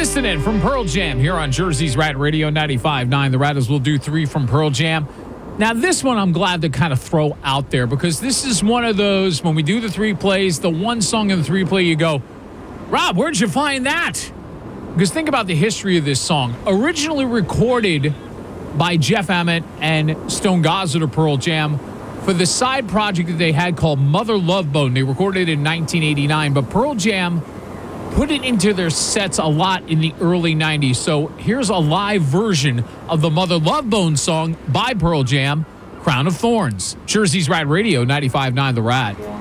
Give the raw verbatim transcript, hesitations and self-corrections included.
Dissonant from Pearl Jam here on Jersey's Rat Radio ninety-five point nine. The Rattles will do three from Pearl Jam. Now, this one I'm glad to kind of throw out there because this is one of those, when we do the three plays, the one song in the three play, you go, Rob, where'd you find that? Because think about the history of this song. Originally recorded by Jeff Ament and Stone Gossard of Pearl Jam for the side project that they had called Mother Love Bone. They recorded it in nineteen eighty-nine, but Pearl Jam put it into their sets a lot in the early nineties. So here's a live version of the Mother Love Bone song by Pearl Jam, Crown of Thorns. Jersey's Rat Radio, ninety-five point nine The Rat.